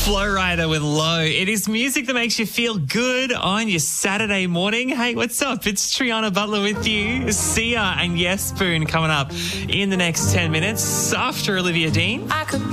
Flow Rider with Low. It is music that makes you feel good on your Saturday morning. Hey, what's up? It's Triana Butler with you. Sia and Yes Spoon coming up in the next 10 minutes after Olivia Dean. I could